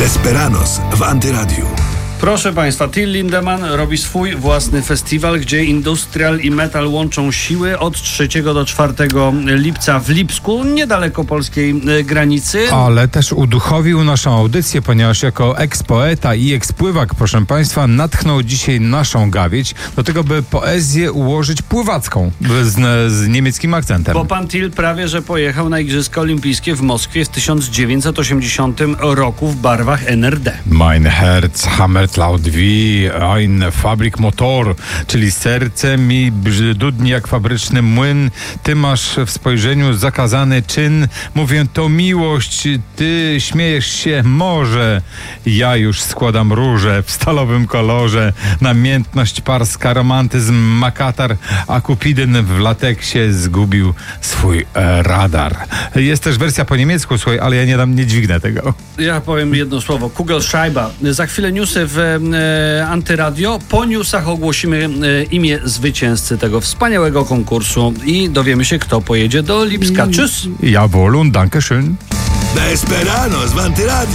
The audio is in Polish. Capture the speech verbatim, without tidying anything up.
Desperados w Antyradiu. Proszę Państwa, Till Lindemann robi swój własny festiwal, gdzie industrial i metal łączą siły od trzeciego do czwartego lipca w Lipsku, niedaleko polskiej granicy. Ale też uduchowił naszą audycję, ponieważ jako eks-poeta i eks-pływak, proszę Państwa, natchnął dzisiaj naszą gawieć do tego, by poezję ułożyć pływacką z, z niemieckim akcentem. Bo pan Till prawie że pojechał na Igrzyska Olimpijskie w Moskwie w tysiąc dziewięćset osiemdziesiątym roku w barwach en er de. Mein Herz hammert laut wie ein Fabrikmotor, czyli serce mi dudni jak fabryczny młyn, ty masz w spojrzeniu zakazany czyn, mówię to miłość, ty śmiejesz się może, ja już składam róże w stalowym kolorze, namiętność parska, romantyzm makatar, a Kupidyn w lateksie zgubił swój e, radar. Jest też wersja po niemiecku, słuchaj, ale ja nie dam, nie dźwignę tego. Ja powiem jedno słowo, Kugelschreiber. Za chwilę newsy w e, Antyradio. Po newsach ogłosimy e, imię zwycięzcy tego wspaniałego konkursu i dowiemy się, kto pojedzie do Lipska. Tschüss! Jawohl und danke schön. Desperados w Antyradiu.